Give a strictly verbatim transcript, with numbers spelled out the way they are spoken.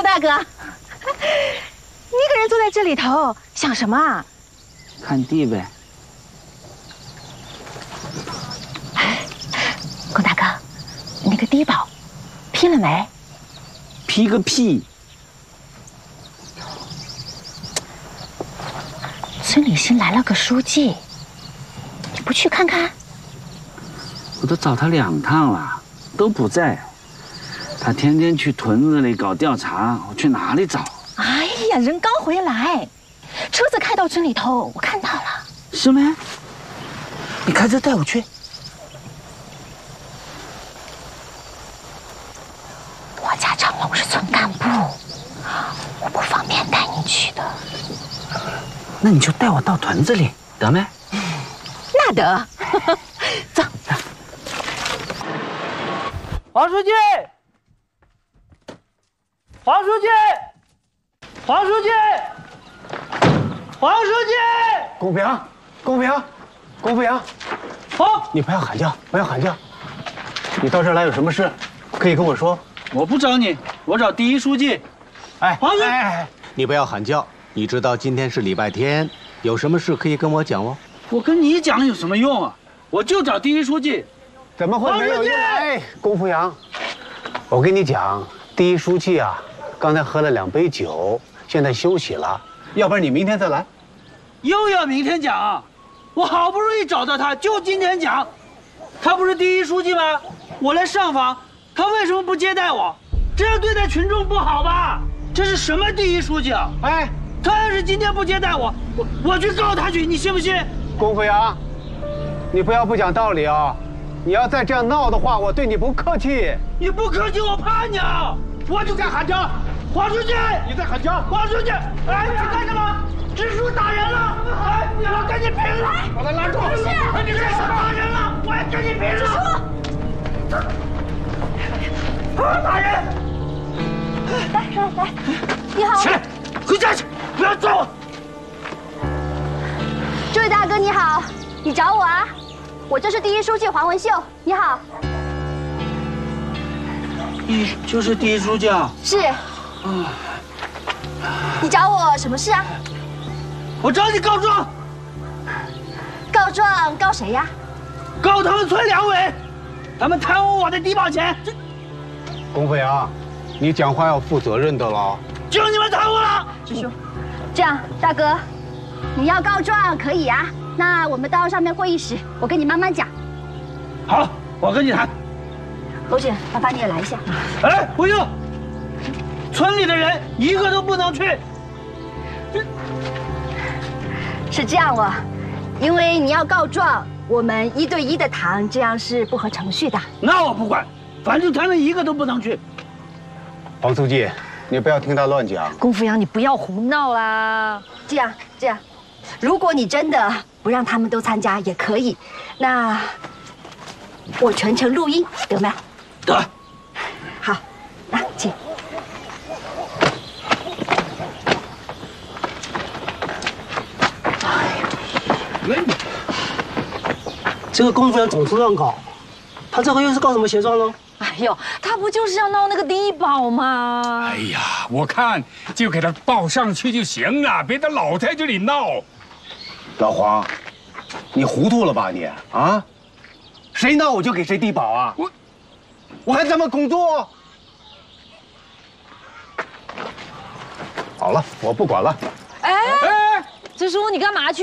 大哥，你一个人坐在这里头，想什么啊？ 看地呗。 龚大哥，你那个低保批了没？ 批个屁！ 村里新来了个书记，你不去看看？ 我都找他两趟了，都不在。他天天去屯子里搞调查，我去哪里找？ 哎呀，人刚回来，车子开到村里头，我看到了。 是吗？你开车带我去。 我家长龙是村干部，我不方便带你去的。 那你就带我到屯子里，得没？ 那得。走。 黄书记，黄书记，黄书记，黄书记， 公平，公平，公平， 好， 你不要喊叫，不要喊叫。你到这儿来有什么事，可以跟我说。 我不找你，我找第一书记。 哎， 黄书记， 哎，你不要喊叫。你知道今天是礼拜天，有什么事可以跟我讲哦。 我跟你讲有什么用啊？我就找第一书记。 怎么会没有用？哎，龚福阳，我跟你讲，第一书记啊，刚才喝了两杯酒，现在休息了。要不然你明天再来。 又要明天讲？我好不容易找到他，就今天讲。他不是第一书记吗？我来上访，他为什么不接待我？这样对待群众不好吧？这是什么第一书记啊？ 哎， 他要是今天不接待我，我我去告他去，你信不信？ 龚福阳，你不要不讲道理啊！你要再这样闹的话，我对你不客气。 你不客气，我怕你啊！我就在喊叫，黄书记， 你在喊叫， 黄书记，哎，你干什么？支书打人了！哎，我跟你拼了！把他拉住！不是，你支书打人了，我也跟你拼了！支书，啊，打人！ 来来来，你好。 起来，回家去，不要抓我！ 这位大哥你好，你找我啊？我就是第一书记黄文秀，你好。 你就是第一书记啊？ 是。嗯。你找我什么事啊？ 我找你告状。 告状告谁呀？ 告他们村两委，他们贪污我的低保钱。 龚福阳，你讲话要负责任的了。 就你们贪污了。 支书，这样大哥，你要告状可以啊。那我们到上面会议室，我跟你慢慢讲。 好，我跟你谈。 娄姐，麻烦你也来一下。 哎，不用，村里的人一个都不能去。 是这样哦，因为你要告状，我们一对一的谈，这样是不合程序的。 那我不管，反正他们一个都不能去。 黄书记，你不要听他乱讲。 龚福阳，你不要胡闹啦。这样，这样，如果你真的不让他们都参加也可以，那我全程录音得没？ 得。 好，那请。 这个龚福阳总是乱搞，他这回又是告什么协状呢？ 哎呦，他不就是要闹那个低保吗？ 哎呀，我看就给他报上去就行了，别在老在这里闹。 老黄，你糊涂了吧你啊？谁闹我就给谁低保啊？我我还这么工作？好了，我不管了。 哎哎，支书，你干嘛去？